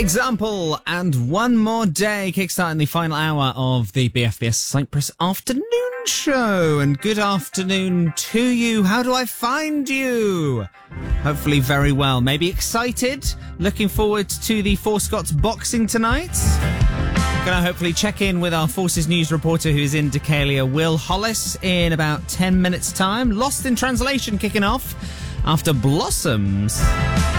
Example and One More Day kickstarting the final hour of the BFBS Cyprus afternoon show. And good afternoon to you. How do I find you? Hopefully very well. Maybe excited? Looking forward to the Four Scots boxing tonight? Going to hopefully check in with our Forces News reporter who's in Decalia, Will Hollis, in about 10 minutes' time. Lost in Translation kicking off after Blossoms.